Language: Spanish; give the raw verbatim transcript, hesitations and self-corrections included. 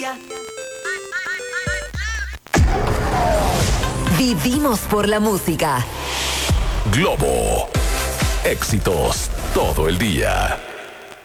día. Vivimos por la música. Globo. Éxitos todo el día.